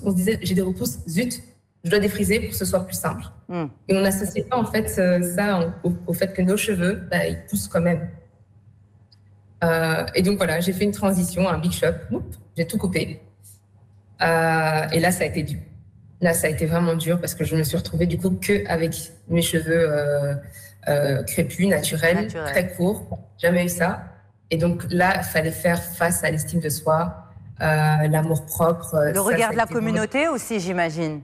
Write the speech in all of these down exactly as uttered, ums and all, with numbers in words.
on se disait, j'ai des repousses, zut, je dois défriser pour que ce soit plus simple. Mm. Et on n'associe pas en fait ça au, au fait que nos cheveux, bah, ils poussent quand même. Euh, et donc voilà, j'ai fait une transition, un big shop, j'ai tout coupé. Euh, et là, ça a été dur. Là, ça a été vraiment dur parce que je me suis retrouvée du coup qu'avec mes cheveux euh, euh, crépus, naturels, Naturel. très courts. Jamais eu ça. Et donc là, il fallait faire face à l'estime de soi, euh, l'amour propre. Le ça, regard ça de la communauté bon. aussi, j'imagine.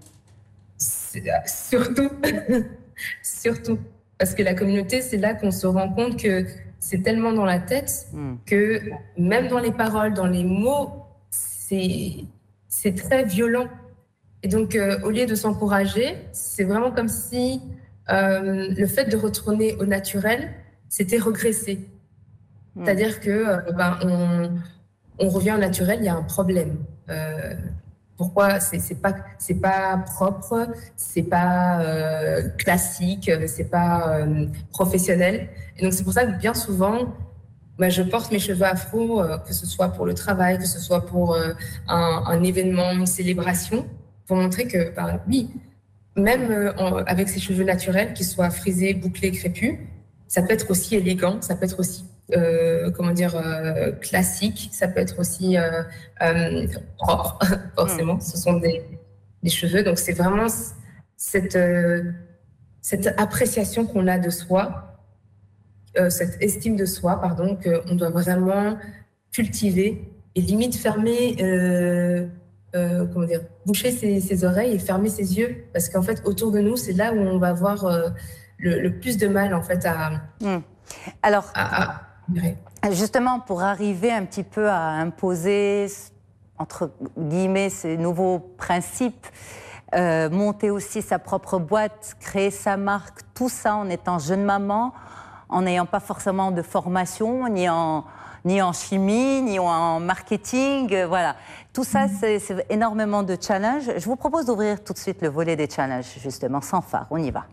Surtout, surtout. Parce que la communauté, c'est là qu'on se rend compte que c'est tellement dans la tête mm. que même dans les paroles, dans les mots, c'est, c'est très violent. Et donc, euh, au lieu de s'encourager, c'est vraiment comme si euh, le fait de retourner au naturel, c'était regresser. Mmh. C'est-à-dire que euh, ben, on, on revient au naturel, il y a un problème. Euh, pourquoi c'est, c'est pas c'est pas propre, c'est pas euh, classique, c'est pas euh, professionnel. Et donc c'est pour ça que bien souvent, ben, je porte mes cheveux afro, euh, que ce soit pour le travail, que ce soit pour euh, un, un événement, une célébration. Pour montrer que, bah, oui, même euh, en, avec ses cheveux naturels, qu'ils soient frisés, bouclés, crépus, ça peut être aussi élégant, ça peut être aussi, euh, comment dire, euh, classique, ça peut être aussi euh, euh, propre, forcément. Mmh. Ce sont des, des cheveux. Donc, c'est vraiment cette, euh, cette appréciation qu'on a de soi, euh, cette estime de soi, pardon, qu'on doit vraiment cultiver et limite fermer... Euh, Euh, comment dire, boucher ses, ses oreilles et fermer ses yeux, parce qu'en fait autour de nous c'est là où on va avoir euh, le, le plus de mal en fait à. Mmh. Alors, à, à... justement pour arriver un petit peu à imposer entre guillemets ces nouveaux principes, euh, monter aussi sa propre boîte, créer sa marque, tout ça en étant jeune maman, en n'ayant pas forcément de formation ni en ni en chimie, ni en marketing, euh, voilà. Tout ça, c'est, c'est énormément de challenges. Je vous propose d'ouvrir tout de suite le volet des challenges, justement, sans phare. On y va.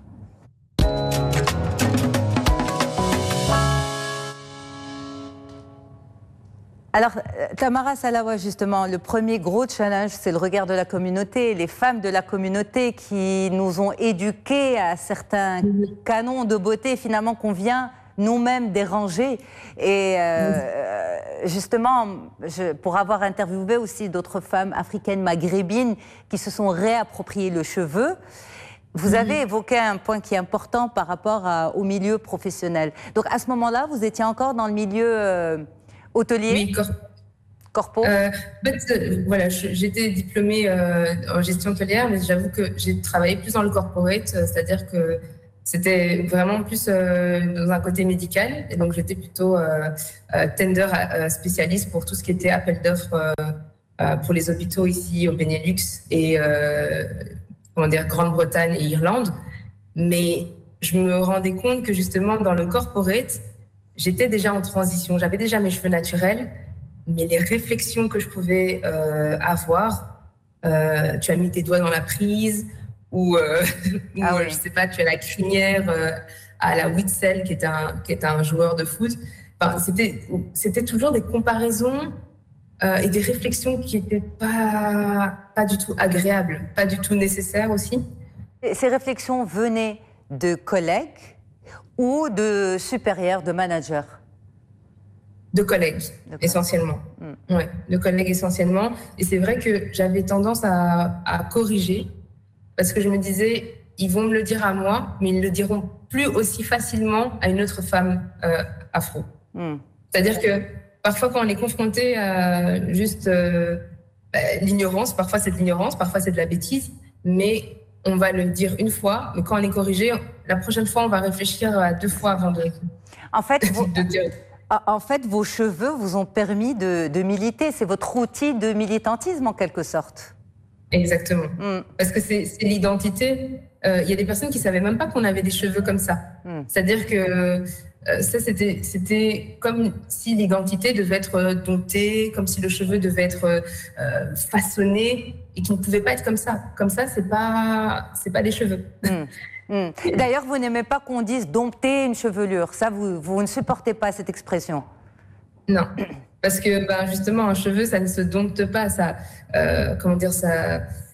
Alors, Tamara Salawa, justement, le premier gros challenge, c'est le regard de la communauté, les femmes de la communauté qui nous ont éduqués à certains canons de beauté, finalement, qu'on vient nous-mêmes déranger. Et euh, justement, je, pour avoir interviewé aussi d'autres femmes africaines maghrébines qui se sont réappropriées le cheveu, vous avez évoqué un point qui est important par rapport à, au milieu professionnel. Donc à ce moment-là, vous étiez encore dans le milieu euh, hôtelier? Oui, cor corpo. Euh, en fait, euh, voilà, j'étais diplômée euh, en gestion hôtelière, mais j'avoue que j'ai travaillé plus dans le corporate, c'est-à-dire que c'était vraiment plus euh, dans un côté médical. Et donc, j'étais plutôt euh, euh, tender euh, spécialiste pour tout ce qui était appel d'offres euh, euh, pour les hôpitaux ici au Benelux et euh, comment dire, Grande-Bretagne et Irlande. Mais je me rendais compte que justement, dans le corporate, j'étais déjà en transition. J'avais déjà mes cheveux naturels, mais les réflexions que je pouvais euh, avoir, euh, tu as mis tes doigts dans la prise, ou, euh, ah ou oui. je sais pas, tu as la crinière euh, à la Witzel, qui est un, qui est un joueur de foot. Enfin, c'était, c'était toujours des comparaisons euh, et des réflexions qui n'étaient pas, pas du tout agréables, pas du tout nécessaires aussi. Et ces réflexions venaient de collègues ou de supérieurs, de managers? De collègues, de essentiellement. Mm. Ouais, de collègues essentiellement. Et c'est vrai que j'avais tendance à, à corriger, parce que je me disais, ils vont me le dire à moi, mais ils ne le diront plus aussi facilement à une autre femme euh, afro. Mm. C'est-à-dire que parfois, quand on est confronté à juste euh, bah, l'ignorance, parfois c'est de l'ignorance, parfois c'est de la bêtise, mais on va le dire une fois, mais quand on est corrigé, la prochaine fois, on va réfléchir à deux fois avant de, en fait, vous... de dire... En fait, vos cheveux vous ont permis de, de militer. C'est votre outil de militantisme, en quelque sorte. Exactement. Mm. Parce que c'est, c'est l'identité. Il euh, y a des personnes qui ne savaient même pas qu'on avait des cheveux comme ça. Mm. C'est-à-dire que euh, ça, c'était, c'était comme si l'identité devait être domptée, comme si le cheveu devait être euh, façonné et qu'il ne pouvait pas être comme ça. Comme ça, ce n'est pas, c'est pas des cheveux. Mm. Mmh. D'ailleurs, vous n'aimez pas qu'on dise dompter une chevelure. Ça, vous, vous ne supportez pas cette expression? Non, parce que ben, justement, un cheveu, ça ne se dompte pas. Ça, euh, comment dire, ça,